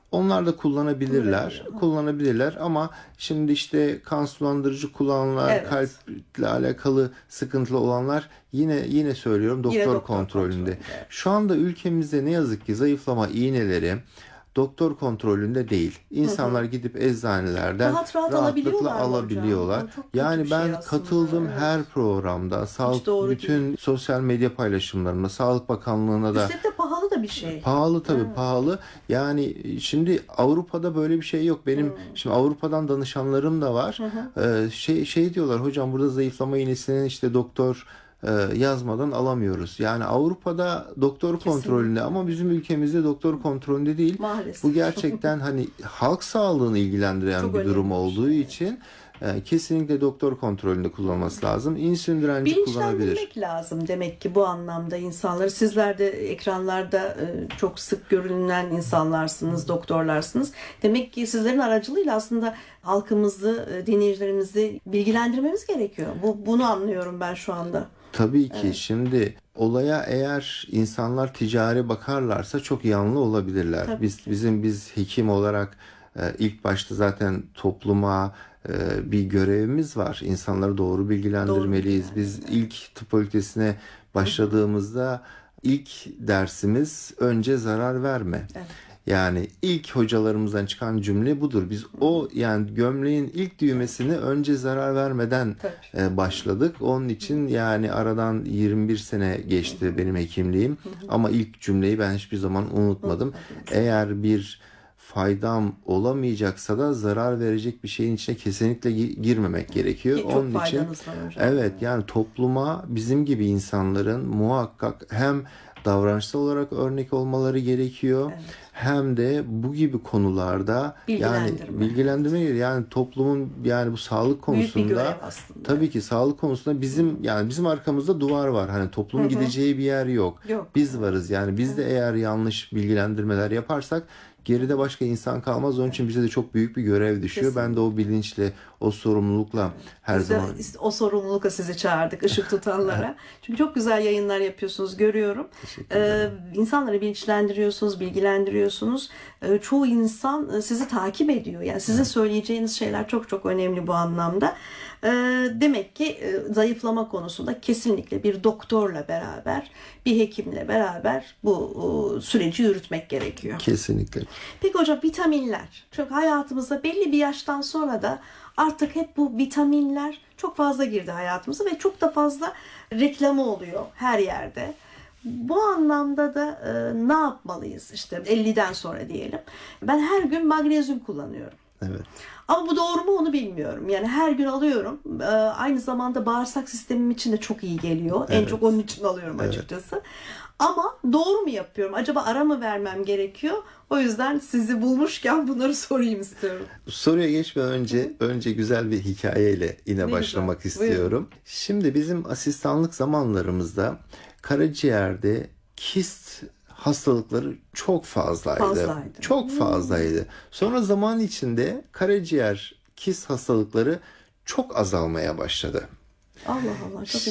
Onlar da kullanabilirler ama şimdi işte kan sulandırıcı kullananlar, Evet. kalple alakalı sıkıntılı olanlar yine söylüyorum Yine doktor doktor kontrolünde. kontrolünde. Şu anda ülkemizde ne yazık ki zayıflama iğneleri doktor kontrolünde değil. İnsanlar gidip eczanelerden Rahat rahat rahatlıkla alabiliyorlar mı hocam? alabiliyorlar. O çok kötü bir Yani şey ben aslında. katıldım Evet. her programda, Hiç doğru değil. bütün sosyal medya paylaşımlarında, Sağlık Bakanlığı'na da. Üstelik de pahalı da bir şey. Pahalı tabii, Evet. pahalı. Yani şimdi Avrupa'da böyle bir şey yok. Benim şimdi Avrupa'dan danışanlarım da var. Şey diyorlar, hocam burada zayıflama iğnesini işte doktor yazmadan alamıyoruz. Yani Avrupa'da doktor kontrolünde Kesinlikle. ama bizim ülkemizde doktor kontrolünde değil. Maalesef. Bu gerçekten hani halk sağlığını ilgilendiren Çok bir durum önemli bir olduğu şey. için kesinlikle doktor kontrolünde kullanması lazım. İnsülin direnci kullanabilir. Bilinçlendirmek lazım demek ki bu anlamda insanları. Sizler de ekranlarda çok sık görünen insanlarsınız, doktorlarsınız. Demek ki sizlerin aracılığıyla aslında halkımızı, dinleyicilerimizi bilgilendirmemiz gerekiyor. Bunu anlıyorum ben şu anda. Tabii ki şimdi olaya eğer insanlar ticari bakarlarsa çok yanlı olabilirler. Tabii ki. Biz hekim olarak ilk başta zaten topluma bir görevimiz var. İnsanları doğru bilgilendirmeliyiz. Doğru Biz ilk tıp fakültesine başladığımızda ilk dersimiz önce zarar verme. Evet. Yani ilk hocalarımızdan çıkan cümle budur. Biz yani gömleğin ilk düğmesini önce zarar vermeden başladık. Onun için yani aradan 21 sene geçti benim hekimliğim. Ama ilk cümleyi ben hiçbir zaman unutmadım. Eğer bir faydam olamayacaksa da zarar verecek bir şeyin içine kesinlikle girmemek gerekiyor. Çok Onun için faydanız var hocam. evet, yani topluma bizim gibi insanların muhakkak hem davranışsal olarak örnek olmaları gerekiyor. Evet. Hem de bu gibi konularda yani bilgilendirme yani toplumun yani bu sağlık büyük bir görev konusunda aslında. tabii ki sağlık konusunda bizim arkamızda duvar var. Hani toplumun gideceği bir yer yok. Biz varız. Yani biz de eğer yanlış bilgilendirmeler yaparsak geride başka insan kalmaz. Onun için bize de çok büyük bir görev düşüyor. Kesinlikle. Ben de o bilinçle, o sorumlulukla her zaman. O sorumlulukla sizi çağırdık, ışık tutanlara. Çünkü çok güzel yayınlar yapıyorsunuz, görüyorum. İnsanları bilinçlendiriyorsunuz, bilgilendiriyorsunuz. Çoğu insan sizi takip ediyor. Yani sizin söyleyeceğiniz şeyler çok çok önemli bu anlamda. Demek ki zayıflama konusunda kesinlikle bir doktorla beraber, bir hekimle beraber bu süreci yürütmek gerekiyor. Kesinlikle. Peki hocam, vitaminler. Çok hayatımıza belli bir yaştan sonra da artık hep bu vitaminler çok fazla girdi hayatımıza ve çok da fazla reklamı oluyor her yerde. Bu anlamda da ne yapmalıyız? İşte 50'den sonra diyelim. Ben her gün magnezyum kullanıyorum. Evet. Ama bu doğru mu onu bilmiyorum. Yani her gün alıyorum. Aynı zamanda bağırsak sistemim için de çok iyi geliyor. Evet. En çok onun için alıyorum açıkçası. Ama doğru mu yapıyorum? Acaba ara mı vermem gerekiyor? O yüzden sizi bulmuşken bunları sorayım istiyorum. Soruya geçmeden önce güzel bir hikayeyle yine başlamak istiyorum. Buyurun. Şimdi bizim asistanlık zamanlarımızda karaciğerde kist hastalıkları çok fazlaydı. Çok fazlaydı. Sonra zaman içinde karaciğer kist hastalıkları çok azalmaya başladı. Allah Allah. Çok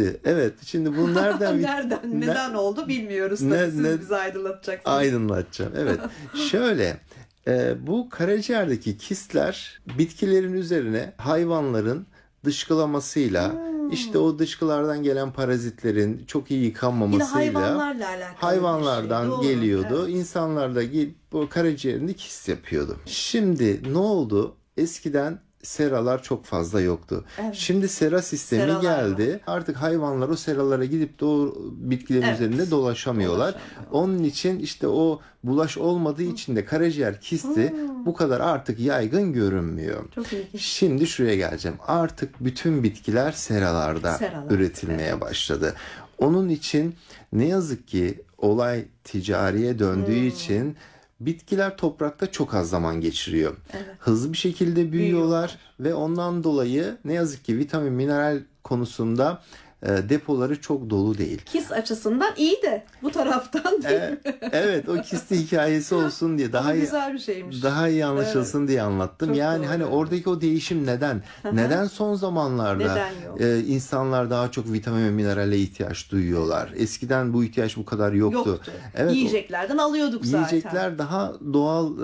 şimdi bu nereden neden oldu bilmiyoruz. Siz bizi aydınlatacaksınız. Aydınlatacağım. Evet. Şöyle, bu karaciğerdeki kistler bitkilerin üzerine hayvanların dışkılamasıyla işte o dışkılardan gelen parazitlerin çok iyi yıkanmamasıyla yine hayvanlarla alakalı hayvanlardan bir şey. geliyordu. Evet. İnsanlar da bu karaciğerinde kist yapıyordu. Şimdi ne oldu? Eskiden seralar çok fazla yoktu. Evet. Şimdi sera sistemi geldi. Artık hayvanlar o seralara gidip de o bitkilerin üzerinde dolaşamıyorlar. Onun için işte o bulaş olmadığı için de karaciğer kisti bu kadar artık yaygın görünmüyor. Çok ilginç. Şimdi şuraya geleceğim. Artık bütün bitkiler seralarda üretilmeye başladı. Onun için ne yazık ki olay ticariye döndüğü için bitkiler toprakta çok az zaman geçiriyor. Evet. Hızlı bir şekilde büyüyorlar ve ondan dolayı ne yazık ki vitamin, mineral konusunda depoları çok dolu değil. Kist açısından iyi de bu taraftan değil mi? Evet, o kisti hikayesi olsun diye daha güzel bir şeymiş. Daha iyi anlaşılsın diye anlattım. Çok yani doğru. Hani oradaki o değişim neden? Neden son zamanlarda insanlar daha çok vitamin ve minerale ihtiyaç duyuyorlar? Eskiden bu ihtiyaç bu kadar yoktu. Evet, yiyeceklerden alıyorduk zaten. Yiyecekler daha doğal